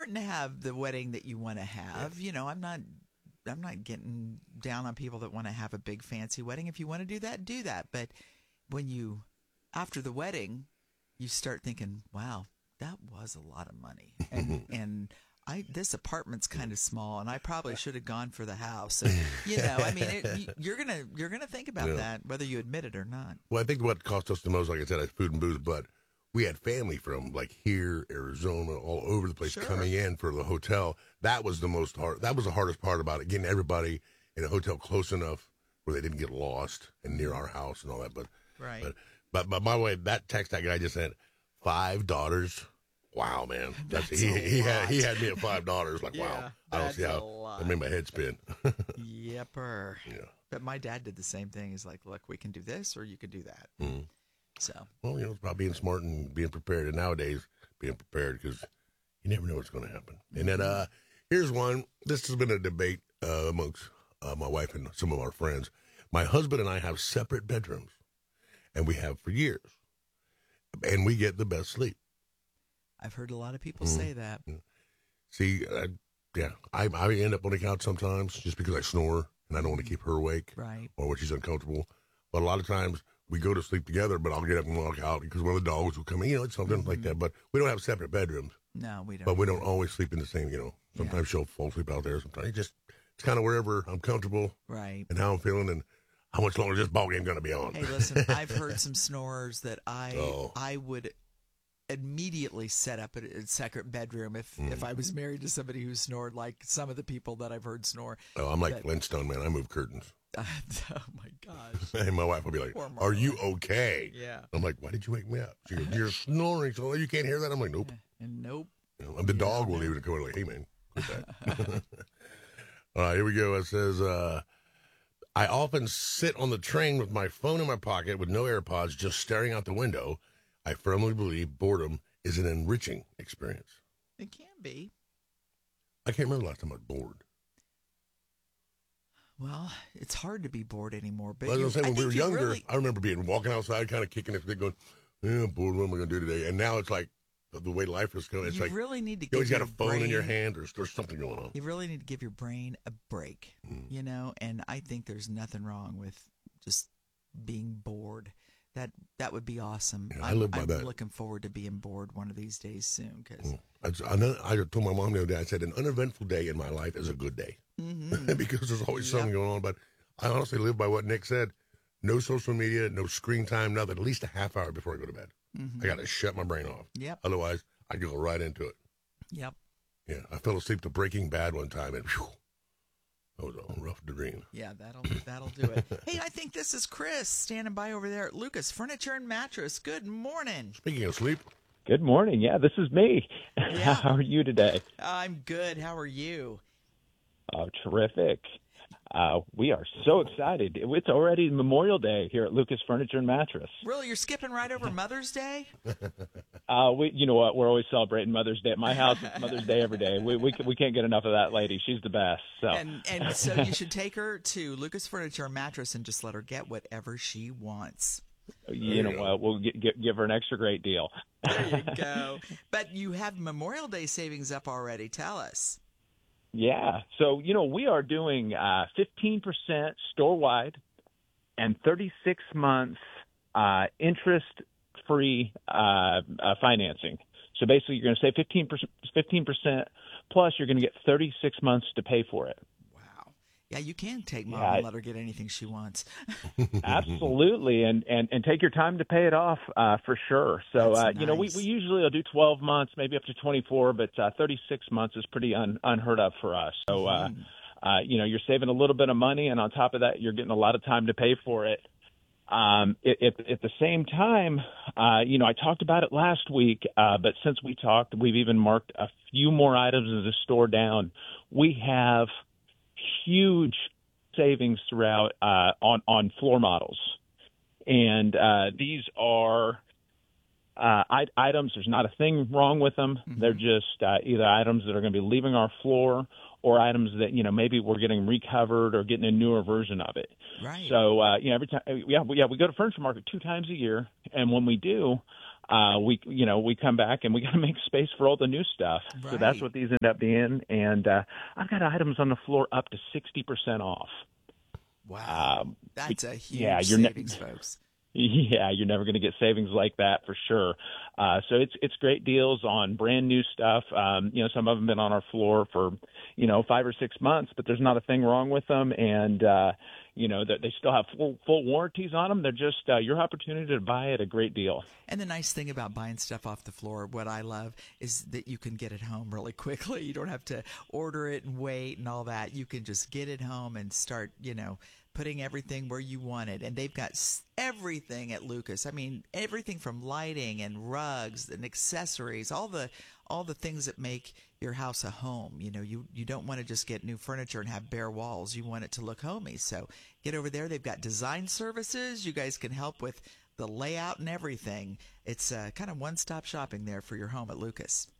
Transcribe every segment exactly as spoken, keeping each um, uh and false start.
important to have the wedding that you want to have. You know, I'm not I'm not getting down on people that want to have a big fancy wedding. If you want to do that, do that. But when you, after the wedding, you start thinking, wow, that was a lot of money. And, and I, this apartment's kind of small, and I probably should have gone for the house. And, you know, I mean, it, you're going to you're gonna think about yeah. that, whether you admit it or not. Well, I think what cost us the most, like I said, is food and booze, but we had family from, like, here, Arizona, all over the place sure. coming in for the hotel. That was the most hard. That was the hardest part about it, getting everybody in a hotel close enough where they didn't get lost and near our house and all that. But, right. but, but, but my way, that text that guy just sent, five daughters. Wow, man. That's, that's he, he had he had me at five dollars. Like, yeah, wow. I don't see how. That made my head spin. Yepper. Yeah. But my dad did the same thing. He's like, look, we can do this or you could do that. Mm-hmm. So. Well, you know, it's about being smart and being prepared. And nowadays, being prepared because you never know what's going to happen. And then uh, here's one. This has been a debate uh, amongst uh, my wife and some of our friends. My husband and I have separate bedrooms, and we have for years. And we get the best sleep. I've heard a lot of people mm. say that. See, uh, yeah, I, I end up on the couch sometimes just because I snore and I don't want to keep her awake. Right. Or when she's uncomfortable. But a lot of times we go to sleep together, but I'll get up and walk out because one of the dogs will come in. You know, it's something mm-hmm. like that. But we don't have separate bedrooms. No, we don't. But we don't always sleep in the same, you know. Sometimes yeah. she'll fall asleep out there. Sometimes it just, it's kind of wherever I'm comfortable. Right. And how I'm feeling and how much longer is this ball game going to be on. Hey, listen, I've heard some snorers that I oh. I would immediately set up a, a second bedroom if, mm. if I was married to somebody who snored like some of the people that I've heard snore. Oh, I'm like but, Flintstone, man. I move curtains. Uh, oh, my gosh. And my wife will be like, are you okay? Yeah. I'm like, why did you wake me up? She goes, you're snoring, so you can't hear that? I'm like, nope. And nope. You know, and the yeah, dog will even come in like, hey, man, quit that. All right, here we go. It says, uh, I often sit on the train with my phone in my pocket with no AirPods, just staring out the window. I firmly believe boredom is an enriching experience. It can be. I can't remember the last time I was bored. Well, it's hard to be bored anymore. But well, I was saying, when we were younger, really... I remember being walking outside, kind of kicking it, going, yeah, bored, what am I going to do today? And now it's like, the way life is going, it's you like really need to you always give got a phone brain, in your hand or there's something going on. You really need to give your brain a break, mm. you know, and I think there's nothing wrong with just being bored. That that would be awesome. Yeah, I live by I'm that. looking forward to being bored one of these days soon. Cause mm. I, I, know, I told my mom the other day, I said, an uneventful day in my life is a good day. Mm-hmm. Because there's always yep. something going on. But I honestly live by what Nick said. No social media, no screen time, nothing. At least a half hour before I go to bed. Mm-hmm. I got to shut my brain off. Yep. Otherwise, I go right into it. Yep. Yeah, I fell asleep to Breaking Bad one time, and whew, that was a rough dream. Yeah, that'll that'll do it. Hey, I think this is Chris standing by over there at Lucas Furniture and Mattress. Good morning. Speaking of sleep. Good morning. Yeah, this is me. Yeah. How are you today? I'm good. How are you? Oh, terrific. Uh, we are so excited. It's already Memorial Day here at Lucas Furniture and Mattress. Really? You're skipping right over Mother's Day? Uh, we, you know what? We're always celebrating Mother's Day. At my house, it's Mother's Day every day. We, we we can't get enough of that lady. She's the best. So. And, and so you should take her to Lucas Furniture and Mattress and just let her get whatever she wants. You know what? We'll get, get, give her an extra great deal. There you go. But you have Memorial Day savings up already. Tell us. Yeah. So, you know, we are doing uh, fifteen percent store-wide and thirty-six months uh, interest-free uh, uh, financing. So basically you're going to save fifteen percent, fifteen percent plus you're going to get thirty-six months to pay for it. Wow. Yeah, you can take Mom yeah. and let her get anything she wants. Absolutely. And, and, and take your time to pay it off uh, for sure. So, uh, nice. you know, we, we usually will do twelve months, maybe up to twenty-four, but uh, thirty-six months is pretty un, unheard of for us. So, uh, mm. uh, you know, you're saving a little bit of money, and on top of that, you're getting a lot of time to pay for it. Um, it, it, at the same time, uh, you know, I talked about it last week, uh, but since we talked, we've even marked a few more items in the store down. We have huge savings throughout uh, on, on floor models. And uh, these are uh, I- items, there's not a thing wrong with them. Mm-hmm. They're just uh, either items that are going to be leaving our floor or items that, you know, maybe we're getting recovered or getting a newer version of it. Right. So, uh, you know, every time, yeah, we, yeah, we go to Furniture Market two times a year. And when we do, uh, we, you know, we come back and we got to make space for all the new stuff. Right. So that's what these end up being. And uh, I've got items on the floor up to sixty percent off. Wow. Um, That's a huge yeah, you're ne- savings, folks. Yeah, you're never going to get savings like that for sure. Uh, so it's it's great deals on brand new stuff. Um, you know, some of them have been on our floor for, you know, five or six months, but there's not a thing wrong with them. And, uh, you know, they, they still have full, full warranties on them. They're just uh, your opportunity to buy at a great deal. And the nice thing about buying stuff off the floor, what I love, is that you can get it home really quickly. You don't have to order it and wait and all that. You can just get it home and start, you know, putting everything where you want it. And they've got s- everything at Lucas. I mean, everything from lighting and rugs and accessories, all the all the things that make your house a home. You know, you, you don't want to just get new furniture and have bare walls. You want it to look homey. So get over there. They've got design services. You guys can help with the layout and everything. It's uh, kind of one-stop shopping there for your home at Lucas.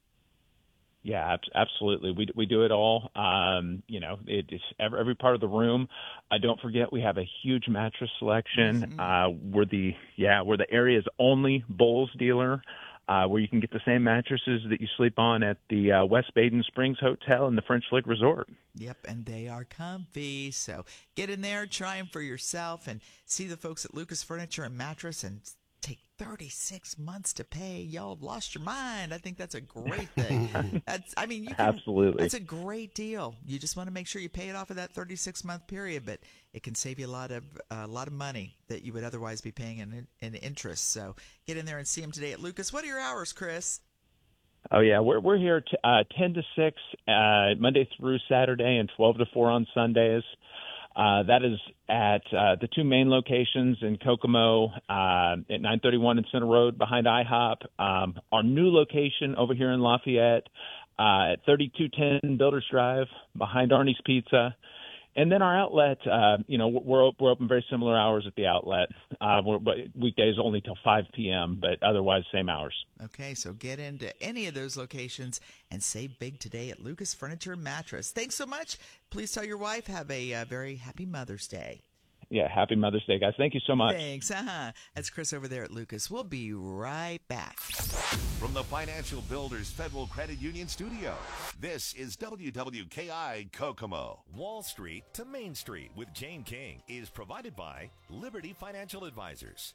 Yeah, ab- absolutely. We we do it all. Um, you know, it, it's every, every part of the room. Uh, don't forget, we have a huge mattress selection. Mm-hmm. Uh, we're the yeah, we're the area's only Bowles dealer, uh, where you can get the same mattresses that you sleep on at the uh, West Baden Springs Hotel and the French Lick Resort. Yep, and they are comfy. So get in there, try them for yourself, and see the folks at Lucas Furniture and Mattress, and take thirty-six months to pay. Y'all have lost your mind. I think that's a great thing. That's, I mean, you can, Absolutely. That's a great deal. You just want to make sure you pay it off of that thirty-six month period, but it can save you a lot of a lot of money that you would otherwise be paying in, in interest. So get in there and see them today at Lucas. What are your hours, Chris? Oh yeah, we're we're here t- uh, ten to six uh, Monday through Saturday, and twelve to four on Sundays. Uh, that is at uh, the two main locations in Kokomo, uh, at nine thirty-one and Center Road behind IHOP. Um, our new location over here in Lafayette uh, at thirty-two ten Builders Drive behind Arnie's Pizza. And then our outlet, uh, you know, we're we're open very similar hours at the outlet. Uh, we're, but weekdays only till five p.m., but otherwise same hours. Okay, so get into any of those locations and save big today at Lucas Furniture and Mattress. Thanks so much. Please tell your wife, have a uh, very happy Mother's Day. Yeah, happy Mother's Day, guys. Thank you so much. Thanks. Uh-huh. That's Chris over there at Lucas. We'll be right back. From the Financial Builders Federal Credit Union Studio, this is W W K I Kokomo. Wall Street to Main Street with Jane King is provided by Liberty Financial Advisors.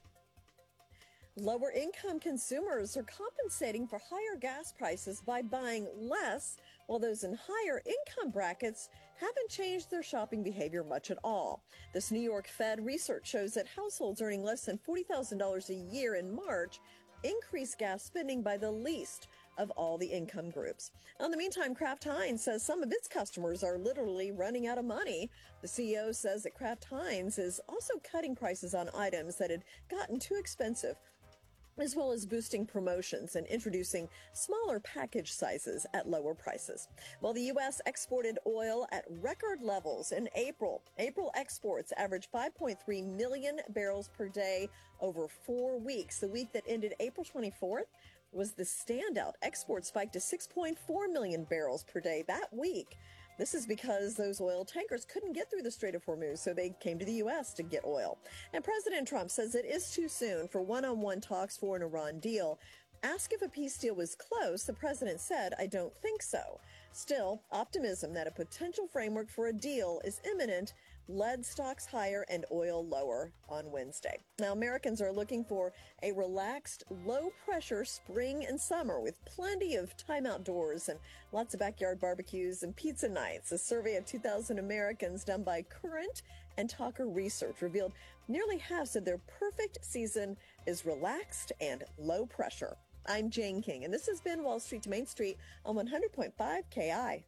Lower income consumers are compensating for higher gas prices by buying less, while those in higher income brackets haven't changed their shopping behavior much at all. This New York Fed research shows that households earning less than forty thousand dollars a year in March increased gas spending by the least of all the income groups. In the meantime, Kraft Heinz says some of its customers are literally running out of money. The C E O says that Kraft Heinz is also cutting prices on items that had gotten too expensive, as well as boosting promotions and introducing smaller package sizes at lower prices. While the U S exported oil at record levels in April, April exports averaged five point three million barrels per day over four weeks. The week that ended April twenty-fourth was the standout. Exports spiked to six point four million barrels per day that week. This is because those oil tankers couldn't get through the Strait of Hormuz, so they came to the U S to get oil. And President Trump says it is too soon for one-on-one talks for an Iran deal. Asked if a peace deal was close, the president said, "I don't think so." Still, optimism that a potential framework for a deal is imminent led stocks higher and oil lower on Wednesday. Now, Americans are looking for a relaxed, low-pressure spring and summer with plenty of time outdoors and lots of backyard barbecues and pizza nights. A survey of two thousand Americans done by Current and Talker Research revealed nearly half said their perfect season is relaxed and low pressure. I'm Jane King, and this has been Wall Street to Main Street on one hundred point five K I.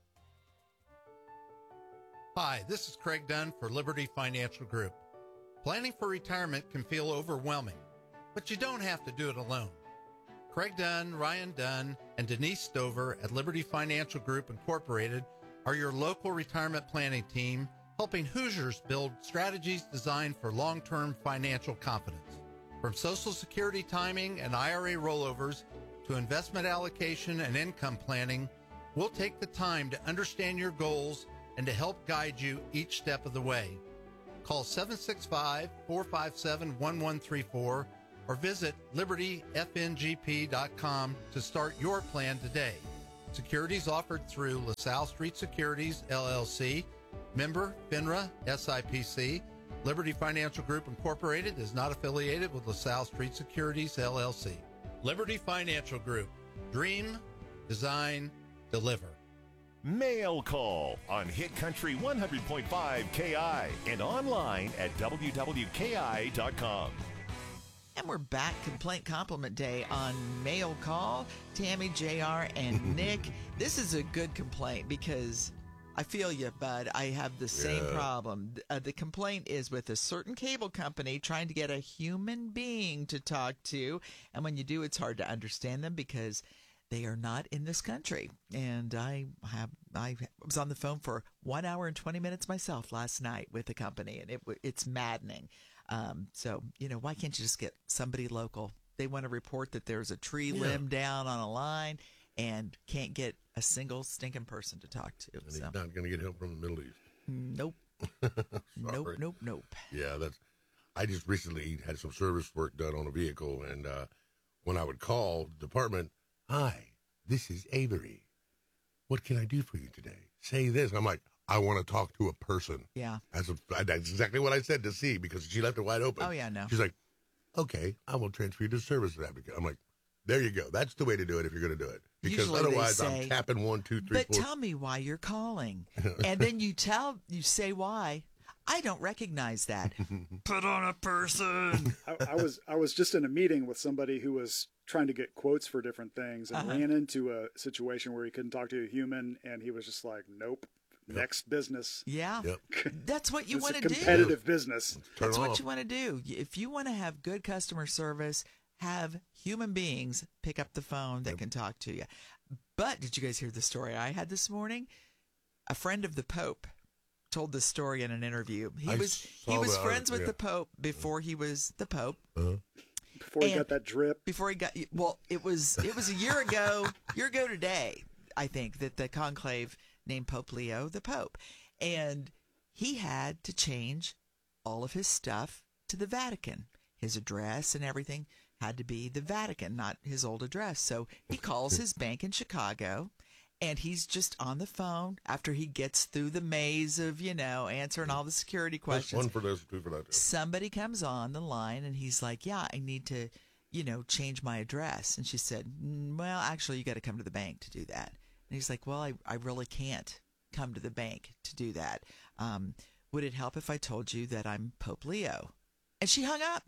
Hi, this is Craig Dunn for Liberty Financial Group. Planning for retirement can feel overwhelming, but you don't have to do it alone. Craig Dunn, Ryan Dunn, and Denise Stover at Liberty Financial Group Incorporated are your local retirement planning team, helping Hoosiers build strategies designed for long-term financial confidence. From Social Security timing and I R A rollovers to investment allocation and income planning, we'll take the time to understand your goals and to help guide you each step of the way. Call seven six five, four five seven, one one three four or visit liberty f n g p dot com to start your plan today. Securities offered through LaSalle Street Securities, L L C, member FINRA, S I P C. Liberty Financial Group Incorporated is not affiliated with LaSalle Street Securities, L L C. Liberty Financial Group. Dream, design, deliver. Mail Call on Hit Country one hundred point five K I and online at w w k i dot com. And we're back, Complaint Compliment Day on Mail Call. Tammy, J R, and Nick. This is a good complaint because I feel you, bud. I have the same Yeah. problem. Uh, the complaint is with a certain cable company trying to get a human being to talk to. And when you do, it's hard to understand them because they are not in this country. And I have I was on the phone for one hour and twenty minutes myself last night with the company, and it it's maddening. Um, so, you know, why can't you just get somebody local? They want to report that there's a tree Yeah. limb down on a line and can't get a single stinking person to talk to. And he's So, not going to get help from the Middle East. nope, nope, Sorry. nope, nope. Yeah, that's. I just recently had some service work done on a vehicle, and uh, when I would call the department, hi, this is Avery. What can I do for you today? Say this. I'm like, I want to talk to a person. Yeah. That's, a, that's exactly what I said to C because she left it wide open. Oh, yeah, no. She's like, okay, I will transfer you to service advocate. I'm like, there you go. That's the way to do it if you're going to do it. Because Usually they otherwise, say, I'm tapping one, two, three, But four. tell me why you're calling. And then you tell, you say why. I don't recognize that. Put on a person. I, I was I was just in a meeting with somebody who was trying to get quotes for different things and Uh-huh. ran into a situation where he couldn't talk to a human, and he was just like, "Nope, next business." Yeah. Yep. That's what you It's want a to do. competitive business. Turn That's off. what you want to do. If you want to have good customer service, have human beings pick up the phone that can talk to you. But did you guys hear the story I had this morning? A friend of the Pope told this story in an interview. He I was he saw was the friends article, with yeah. the Pope before he was the Pope. Uh-huh. Before he And- got that drip, Before he got well, it was it was a year ago, year ago today, I think, that the conclave named Pope Leo the Pope, and he had to change all of his stuff to the Vatican. His address and everything had to be the Vatican, not his old address. So he calls his bank in Chicago, and he's just on the phone after he gets through the maze of, you know, answering all the security That's questions. one for this, two for that. Somebody comes on the line and he's like, yeah, I need to, you know, change my address. And she said, "Mm, well, actually, you got to come to the bank to do that. And he's like, well, I, I really can't come to the bank to do that. Um, would it help if I told you that I'm Pope Leo? And she hung up.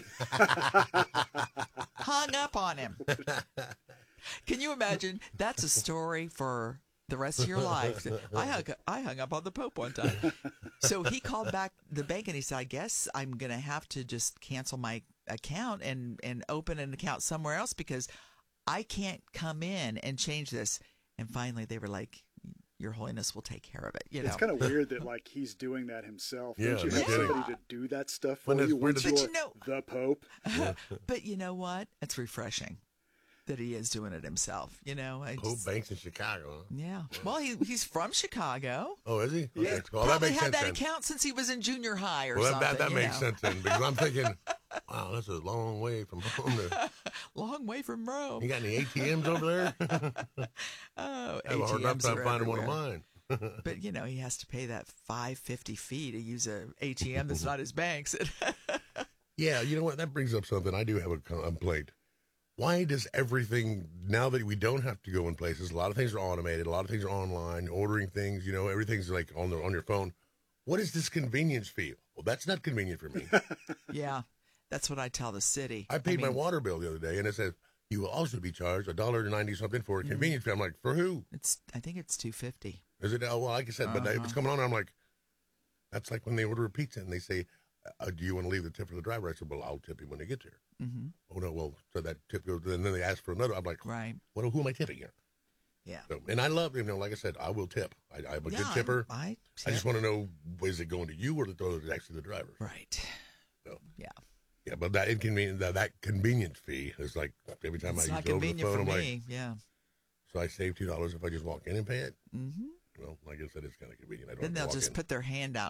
hung up on him. Can you imagine? That's a story for the rest of your life. I hung, I hung up on the Pope one time. So he called back the bank and he said, I guess I'm going to have to just cancel my account and, and open an account somewhere else because I can't come in and change this. And finally they were like, Your Holiness will take care of it. You know, it's kind of weird that like he's doing that himself. Yeah, Don't you no have kidding. somebody to do that stuff for When it's- you when once it's- you're But you know- the Pope? but you know what? It's refreshing that he is doing it himself. You know, I Pope just- Banks in Chicago. Huh? yeah. Well, he, he's from Chicago. Oh, is he? Yeah. Okay. Well, that Probably makes had sense that then. account since he was in junior high or Well, something. that, that, that you makes know. sense then because I'm thinking, wow, that's a long way from home. To, Long way from Rome. you got any A T Ms over there? Oh, I have a hard enough A T Ms time are finding one of everywhere. mine. But you know, he has to pay that five fifty fee to use a A T M that's not his bank's. Yeah, you know what? That brings up something. I do have a complaint. Why does everything, now that we don't have to go in places, a lot of things are automated, a lot of things are online, ordering things, you know, everything's like on the on your phone. What is this convenience fee? Well, that's not convenient for me. Yeah, that's what I tell the city. I paid my mean, water bill the other day, and it says, you will also be charged a dollar ninety something for a convenience fee. I'm like, for who? It's. I think it's two fifty. Is it? Oh, well, like I said, but if it's coming on, I'm like, that's like when they order a pizza and they say, uh, do you want to leave the tip for the driver? I said, well, I'll tip him when they get there. Mm-hmm. Oh, no, well, so that tip goes, and then they ask for another. I'm like, Right. well, who am I tipping here? Yeah. So, and I love, you know, like I said, I will tip. I, I'm a yeah, good tipper. I. I, I just want to know, is it going to you or is it actually the driver? Right. So, Yeah. yeah, but that inconvenient, that, that convenience fee is like every time It's I not use it over the convenient phone, for I'm me. like, yeah. so I save two dollars if I just walk in and pay it. Mm-hmm. Well, like I said, it's kind of convenient. I don't Then have they'll to walk just in. put their hand out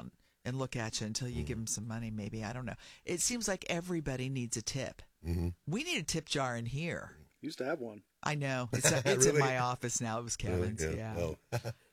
and look at you until you mm. give them some money. Maybe I don't know. It seems like everybody needs a tip. Mm-hmm. We need a tip jar in here. Used to have one. I know. It's, a, it's really? in my office now. It was Kevin's. Really? Yeah. Oh.